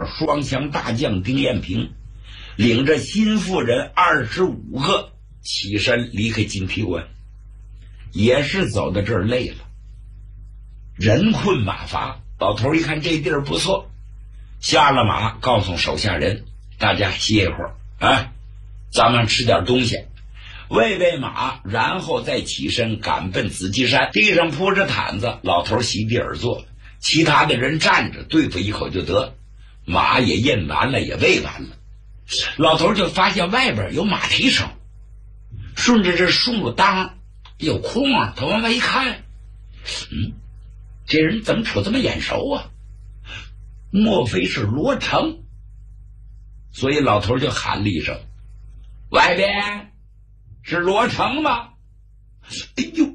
双枪大将丁彦平领着心腹人25个起身离开金皮关，也是走到这儿累了，人困马乏。老头一看这地儿不错，下了马，告诉手下人，大家歇一会儿啊，咱们吃点东西，喂喂马，然后再起身赶奔紫金山。地上铺着毯子，老头席地而坐，其他的人站着对付一口就得。马也印完了，也喂完了，老头就发现外边有马蹄声，顺着这树木当有空，他往外一看，这人怎么瞅这么眼熟啊？莫非是罗成？所以老头就喊了一声：“外边是罗成吗？”哎呦！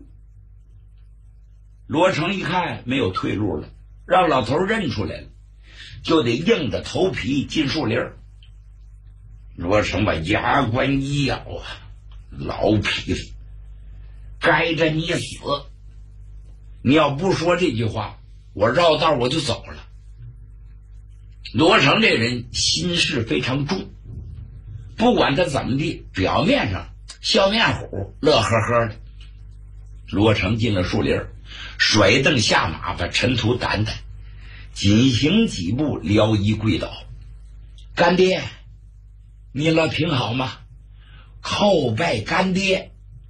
罗成一看没有退路了，让老头认出来了，就得硬着头皮进树林。罗成把牙关一咬啊，老匹夫，该着你死！你要不说这句话，我绕道我就走了。罗成这人心事非常重，不管他怎么地，表面上笑面虎，乐呵呵的。罗成进了树林，甩蹬下马，把尘土掸掸，紧行几步，撩衣跪倒：“干爹，你老挺好吗？叩拜干爹。”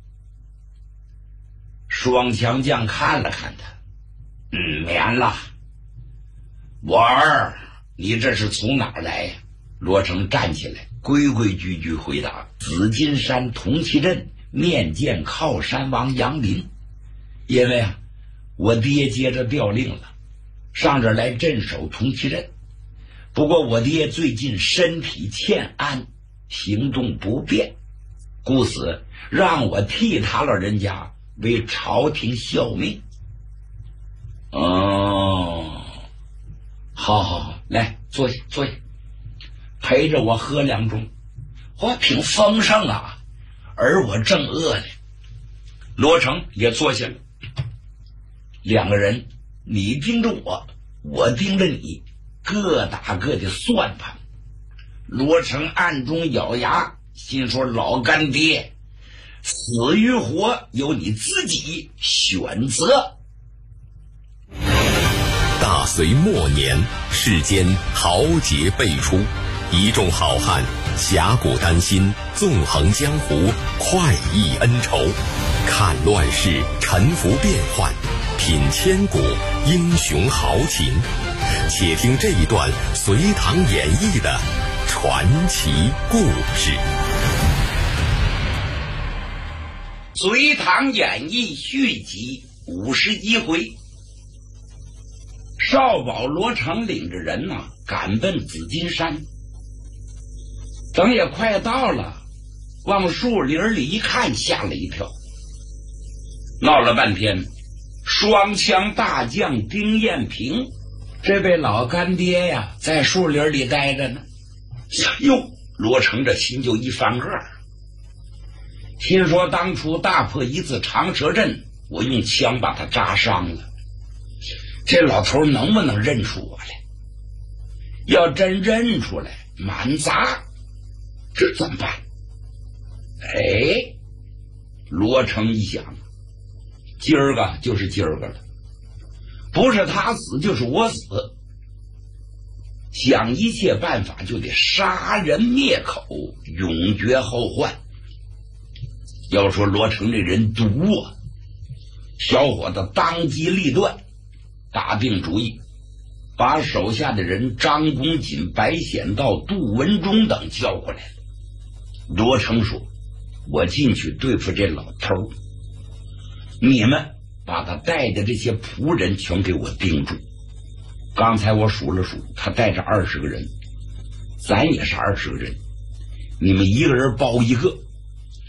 双枪将看了看他，免了。我儿，你这是从哪儿来呀？罗成站起来，规规矩矩回答：“紫金山铜旗镇面见靠山王杨林。因为我爹接着调令了，上这儿来镇守铜旗镇。不过我爹最近身体欠安，行动不便，故此让我替他老人家为朝廷效命。”好，来坐下，陪着我喝2盅，我挺丰盛啊，而我正饿呢。罗成也坐下了，两个人你盯着我，我盯着你，各打各的算盘。罗成暗中咬牙，心说：老干爹，死与活由你自己选择。 大隋末年，世间豪杰辈出，一众好汉侠骨丹心，纵横江湖，快意恩仇，看乱世，沉浮变幻，品千古，英雄豪情。且听这一段《隋唐演义》的传奇故事。 《隋唐演义》续集51回。少保罗成领着人赶奔紫金山，等也快到了，往树林里一看，吓了一跳。闹了半天，双枪大将丁彦平这位老干爹呀，在树林里待着呢。哟，罗成这心就一翻个儿，心说当初大破一次长蛇阵，我用枪把他扎伤了，这老头能不能认出我来？要真认出来，满砸，这怎么办？罗成一想，今儿个就是今儿个了，不是他死就是我死，想一切办法就得杀人灭口，永绝后患。要说罗成这人毒啊，小伙子当机立断，打定主意，把手下的人张公瑾、白显道、杜文忠等叫过来了。罗成说：我进去对付这老头，你们把他带的这些仆人全给我盯住。刚才我数了数，他带着20个人，咱也是20个人，你们一个人包一个，